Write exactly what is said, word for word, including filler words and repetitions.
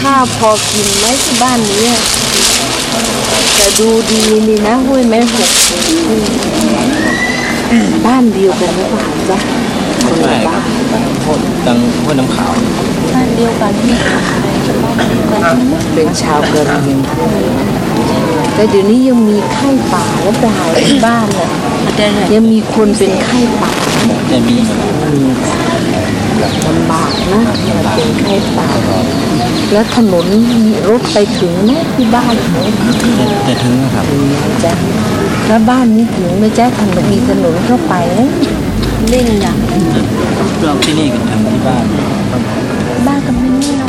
ข้าวพอกินไหมที่บ้านนี้แต่ดูดีนี่นะห้วยแม่หกบ้านเดียวกันหรือเปล่าจ๊ะคนละบ้านตังห้วยน้ำขาวบ้านเดียวกันที่เป็นชาวกะเหรี่ยงแต่เดี๋ยวนี้ยังมีไข้ป่าหรือเปล่าที่บ้านน่ะยังมีคนเป็นไข้ป่าจะมีลำบากนะเป็นไข้ป่าแล้วถนนมีรถไปถึงไหมที่บ้านไหมจะถึงนะครับจ้ะแล้วบ้านนี้ถึงไหมจ๊ะถนนมีถนนเข้าไปไหมเล่นอย่างเราที่นี่กันถึงที่บ้านบ้านก็ไม่แน่